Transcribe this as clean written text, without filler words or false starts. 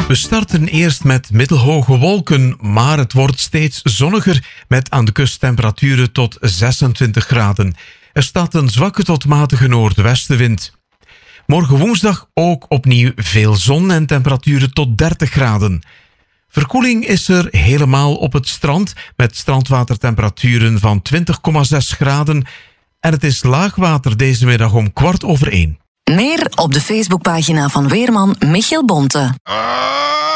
We starten eerst met middelhoge wolken, maar het wordt steeds zonniger met aan de kust temperaturen tot 26 graden. Er staat een zwakke tot matige noordwestenwind. Morgen woensdag ook opnieuw veel zon en temperaturen tot 30 graden. Verkoeling is er helemaal op het strand met strandwatertemperaturen van 20,6 graden en het is laagwater deze middag om 1:15. Meer op de Facebookpagina van weerman Michiel Bonte.